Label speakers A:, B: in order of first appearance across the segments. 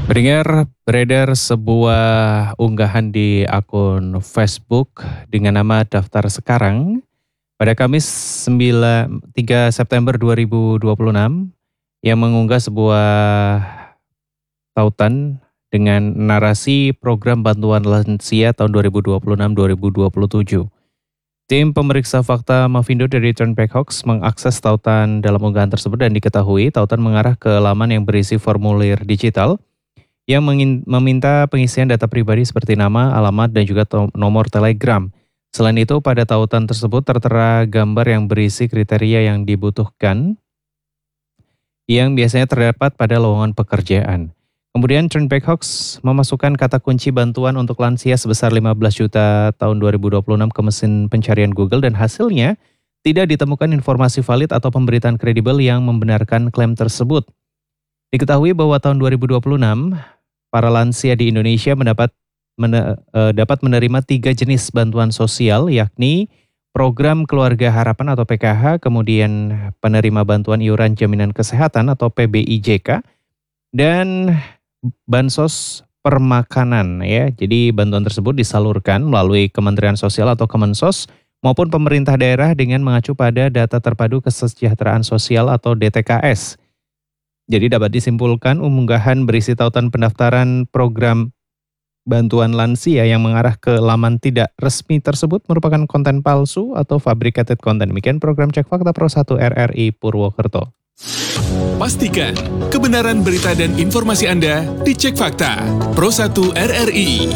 A: Beredar sebuah unggahan di akun Facebook dengan nama Daftar Sekarang pada Kamis 3 September 2026 yang mengunggah sebuah tautan dengan narasi program bantuan lansia tahun 2026-2027. Tim pemeriksa fakta Mavindo dari Turnback Hoax mengakses tautan dalam unggahan tersebut dan diketahui tautan mengarah ke laman yang berisi formulir digital yang meminta pengisian data pribadi seperti nama, alamat, dan juga nomor telegram. Selain itu, pada tautan tersebut tertera gambar yang berisi kriteria yang dibutuhkan yang biasanya terdapat pada lowongan pekerjaan. Kemudian Turnback Hoax memasukkan kata kunci bantuan untuk lansia sebesar 15 juta tahun 2026 ke mesin pencarian Google dan hasilnya tidak ditemukan informasi valid atau pemberitaan kredibel yang membenarkan klaim tersebut. Diketahui bahwa tahun 2026, para lansia di Indonesia dapat menerima 3 jenis bantuan sosial, yakni Program Keluarga Harapan atau PKH, kemudian penerima bantuan iuran jaminan kesehatan atau PBIJK, dan bansos permakanan ya. Jadi bantuan tersebut disalurkan melalui Kementerian Sosial atau Kemensos maupun pemerintah daerah dengan mengacu pada data terpadu kesejahteraan sosial atau DTKS. Jadi dapat disimpulkan unggahan berisi tautan pendaftaran program bantuan lansia yang mengarah ke laman tidak resmi tersebut merupakan konten palsu atau fabricated content. Demikian program Cek Fakta Pro 1 RRI Purwokerto.
B: Pastikan kebenaran berita dan informasi Anda dicek fakta Pro 1 RRI.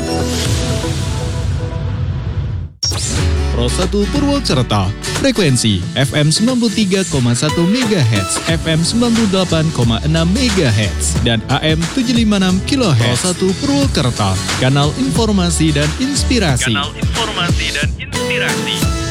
C: Pro 1 Purwokerto, frekuensi FM 93,1 MHz, FM 98,6 MHz, dan AM 756 kHz. Pro 1 Purwokerto, kanal informasi dan inspirasi.